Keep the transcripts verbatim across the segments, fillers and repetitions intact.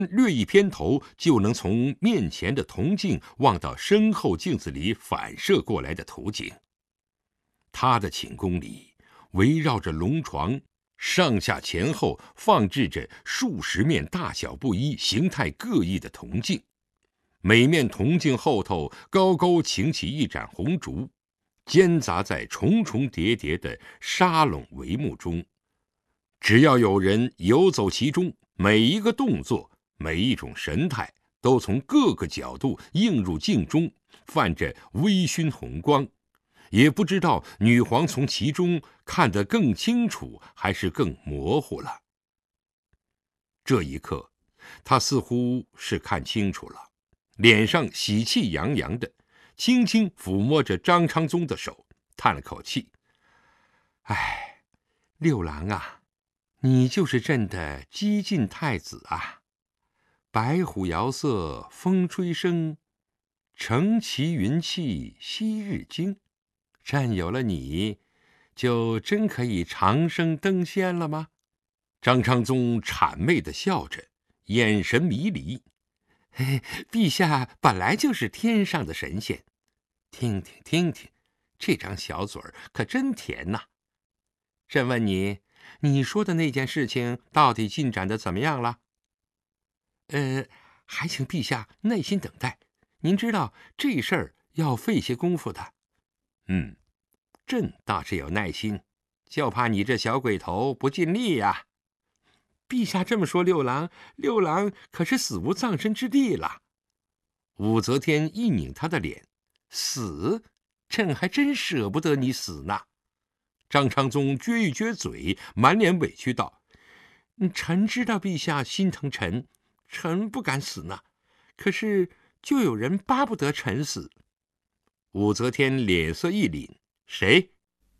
略一偏头，就能从面前的铜镜望到身后镜子里反射过来的图景。他的寝宫里围绕着龙床，上下前后放置着数十面大小不一、形态各异的铜镜，每面铜镜后头高高擎起一盏红烛，间杂在重重叠叠的纱笼帷幕中。只要有人游走其中，每一个动作，每一种神态，都从各个角度映入镜中，泛着微醺红光，也不知道女皇从其中看得更清楚还是更模糊了。这一刻，她似乎是看清楚了，脸上喜气洋洋的，轻轻抚摸着张昌宗的手，叹了口气：“哎，六郎啊，你就是朕的激进太子啊！白虎遥瑟风吹生，乘其云气夕日精。朕有了你，就真可以长生登仙了吗？”张昌宗谄媚地笑着，眼神迷离：“嘿，陛下本来就是天上的神仙，听听听听，这张小嘴儿可真甜呐！朕问你，你说的那件事情到底进展得怎么样了？”“呃，还请陛下耐心等待。您知道这事儿要费些功夫的。”“嗯，朕倒是有耐心，就怕你这小鬼头不尽力呀。”“陛下这么说六郎，六郎可是死无葬身之地了。”武则天一拧他的脸：“死？朕还真舍不得你死呢。”张昌宗撅一撅嘴，满脸委屈道：“臣知道陛下心疼臣，臣不敢死呢。可是就有人巴不得臣死。”武则天脸色一凛：“谁？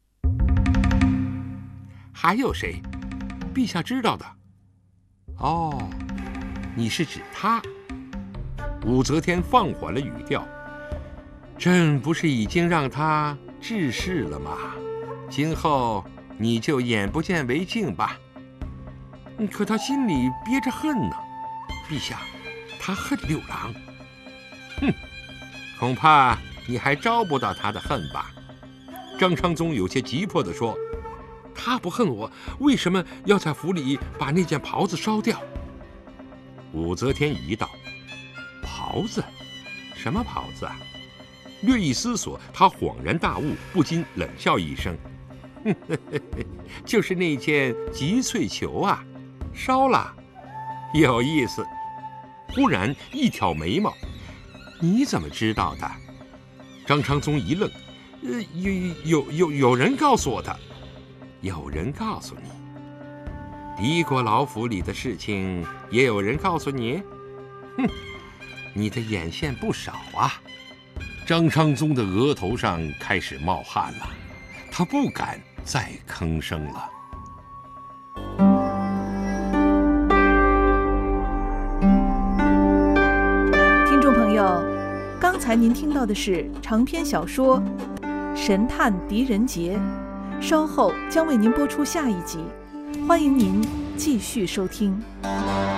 还有谁？陛下知道的。”“哦，你是指他？”武则天放缓了语调：“朕不是已经让他治世了吗？今后你就眼不见为净吧。”“可他心里憋着恨呢。”“陛下，他恨六郎。”“哼，恐怕你还招不到他的恨吧？”张昌宗有些急迫地说：“他不恨我，为什么要在府里把那件袍子烧掉？”武则天疑道：“袍子？什么袍子啊？”略一思索，他恍然大悟，不禁冷笑一声：“就是那件极翠裘啊，烧了，有意思。”忽然一挑眉毛：“你怎么知道的？”张昌宗一愣：“呃，有有有有人告诉我的。”“有人告诉你？敌国老府里的事情也有人告诉你？哼，你的眼线不少啊！”张昌宗的额头上开始冒汗了，他不敢再吭声了。 听众朋友，刚才您听到的是长篇小说《神探狄仁杰》，稍后将为您播出下一集，欢迎您继续收听。